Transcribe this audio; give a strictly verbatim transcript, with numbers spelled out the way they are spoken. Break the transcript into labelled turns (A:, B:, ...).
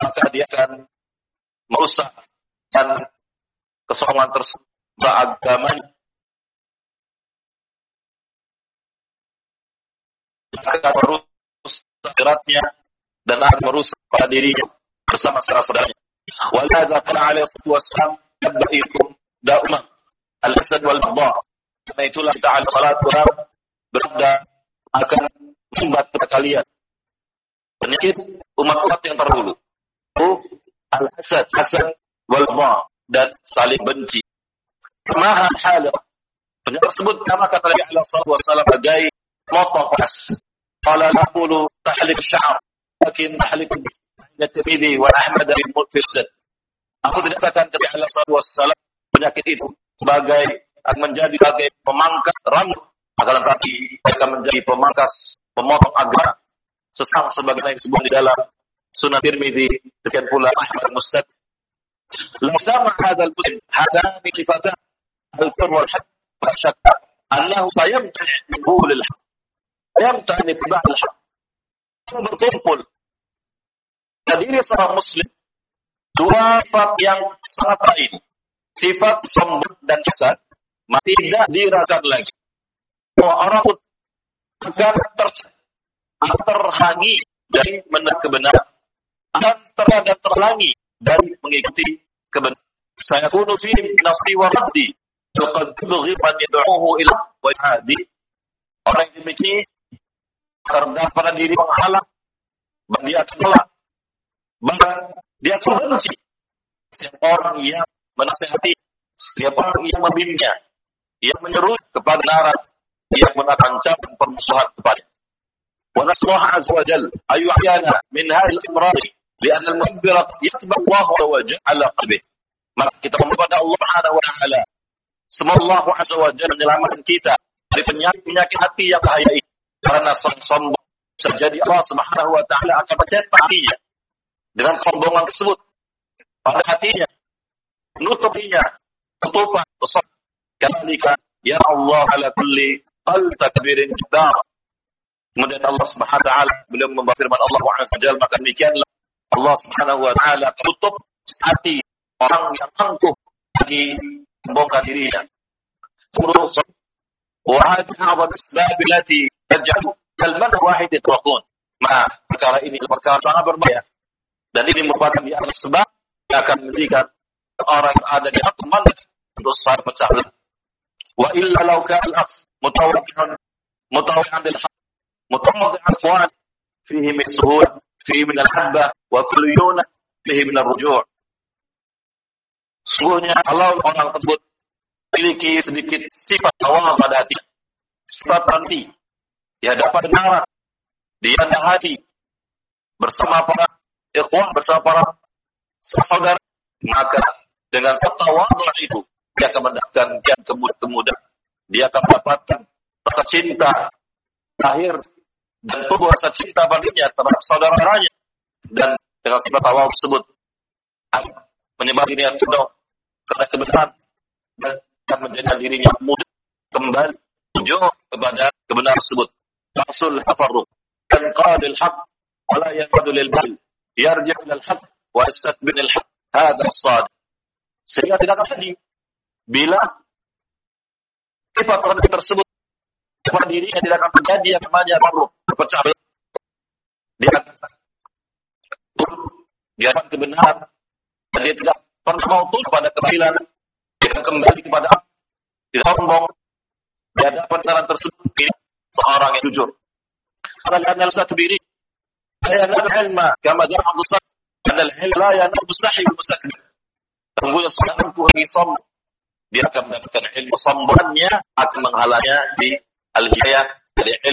A: maka dia akan merusak dan kesombongan tersebut agamanya, akan merusak akhiratnya dan akan merusak pada dirinya bersama saudara-saudaranya. Walhadza qala alaihi wassalam tabi'ikum da'uma al-hasad wal baghdha. Karena itulah ta'ala salatu bersabda akan membuat kepada kalian penyakit umat-umat yang terdahulu, al-hasad, hasad wal baghdha, dan saling benci. Maha halal. Penyakit tersebut nama kata Nabi alaihi wasallam bagai motong pas. Qala naqulu tahlik sya'ar lakin tahlik At-Tirmidzi wa Ahmad bin Mutfisad. Aku tidak katakan Nabi alaihi wasallam penyakit itu sebagai akan menjadi sebagai pemangkas rambut, akan tetapi akan menjadi pemangkas pemotong agama, sesama sebagaimana yang disebut di dalam Sunan Tirmidzi, demikian pula Ahmad Mustad. Law jama'a hadzal muslim hadani sifatan al-qurb wal haqq wa syakka annahu sayamtani min qul al-haqq yamtani ittiba' al-haqq. Berkumpul pada diri seorang muslim dua sifat yang sangat lain, sifat sombong dan hasad, tidak dirasakan lagi. Orang pun akan terhangi dari menerima kebenaran, akan terhadap terhalangi dari mengikuti kebenaran. Saya kunu fi nafsi wa raddi laqad tubghiban yad'uhu ila wa yahdi. Orang yang demikian terdapat pada diri menghalang, dia akan tolak, bahkan dia akan benci setiap orang yang menasihati, setiap orang yang membimbingnya, yang menyeru kepada kebenaran, yang menancap permusuhan kepada. Wa nasallahu azza wa jalla ayyuhana min hadhihi al-amrad li'anna al-muhabbira yatba Allah wa jalla qalbi. Maka kita memohon Allah Subhanahu wa taala, semoga Allah azza wa jalla menyelamatkan kita dari penyakit-penyakit hati yang bahaya ini. Karena sombong bisa jadi Allah Subhanahu wa taala akan mencetak hatinya dengan kesombongan tersebut pada hatinya, menutup hatinya, tutupan tersebut. Ketika ya Allah ala kulli qal takbirin jidar. Kemudian Allah Subhanahu wa taala beliau memfirman Allah azza wa jalla, maka demikianlah Allah Subhanahu wa taala tutup hati orang yang angkuh bagi membongkar dirinya. Seluruh wa hadhihi al-asbab allati taj'alu kalman wahid yatruqun. Nah, perkara ini perkara sangat berbahaya. Dan ini merupakan di antara sebab yang akan menjadikan orang yang ada di hak manhaj untuk saling pecah belah. Wa illa law kana al-akh mutawaddi'an mutawaddi'an bil haqq mutawaddi'an ikhwan fihi min suhul fihi min al-habba wa fuliyuna fihi min ar-ruju'. Sungguhnya kalau orang tersebut memiliki sedikit sifat awal pada hati, sifat anti, dia dapat kebenaran, dia rendah hati bersama para ikhwan, bersama para saudara, maka dengan tawadhu itu dia akan mendapatkan kemudahan, dia akan mendapatkan rasa cinta lahir dan tumbuh rasa cinta baginya terhadap saudaranya, dan dengan sifat tawadhu tersebut menyebabkan dirinya condong kepada kebenaran dan akan menjadikan dirinya mudah kembali menuju kepada kebenaran tersebut. Fasul tafarruq kan qadil haqq wa la yaqadu lil batil yarji' ila al haqq wa yastaqbil al haqq hadha as-sad. Sehingga tidak akan jadi bila sifat orang tersebut pada dirinya tidak akan terjadi yang namanya tafarruq, berpecah belah. Dia akan dia akan kebenaran dan dia tidak pernah mau tunduk kepada kebatilan, dia akan kembali kepada tidak sombong di hadapan kebenaran tersebut. Ini seorang yang jujur. Karena al-ustaz biri saya la ilma kama da'a Abdus Samad al-ilm la yanal mustahi wal mustakbir. Sungguhnya seorang yang sombong dia akan mendapatkan ilmu, sombongnya akan menghalangnya di al-hidayah dari ilmu.